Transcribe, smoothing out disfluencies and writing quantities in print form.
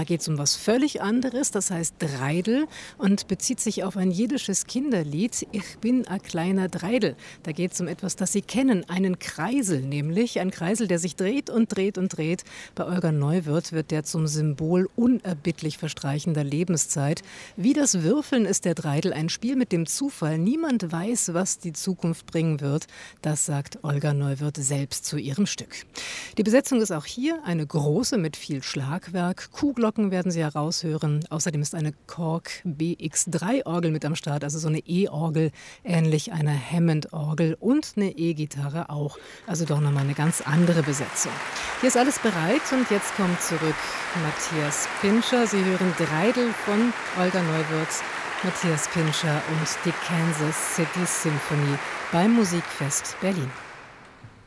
geht es um was völlig anderes, das heißt Dreidel und bezieht sich auf ein jiddisches Kinderlied, Ich bin a kleiner Dreidel. Da geht es um etwas, das Sie kennen, einen Kreisel nämlich, ein Kreisel, der sich dreht und dreht und dreht. Bei Olga Neuwirth wird der zum Symbol unerbittlich verstreichender Lebenszeit. Wie das Würfeln ist der Dreidel ein Spiel mit dem Zufall. Niemand weiß, was die Zukunft bringen wird. Das sagt Olga Neuwirth selbst zu ihrem Stück. Die Besetzung ist auch hier eine große mit viel Schlagwerk. Kuhglocken werden Sie heraushören. Außerdem ist eine Korg BX3-Orgel mit am Start, also so eine E-Orgel, ähnlich einer Hammond-Orgel und eine E-Gitarre auch. Also doch nochmal eine ganz andere Besetzung. Hier ist alles bereit und jetzt kommt zurück Matthias Pintscher. Sie hören Dreidel von Olga Neuwirth, Matthias Pintscher und die Kansas City Symphony beim Musikfest Berlin.